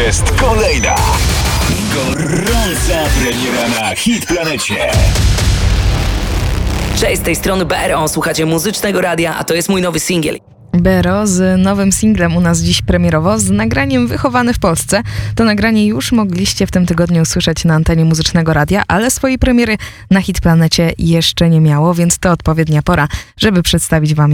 jest kolejna gorąca premiera na Hit Planecie. Cześć, z tej strony BRO, słuchacie Muzycznego Radia, a to jest mój nowy singiel. BRO z nowym singlem u nas dziś premierowo, z nagraniem Wychowany w Polsce. To nagranie już mogliście w tym tygodniu usłyszeć na antenie Muzycznego Radia, ale swojej premiery na Hit Planecie jeszcze nie miało, więc to odpowiednia pora, żeby przedstawić wam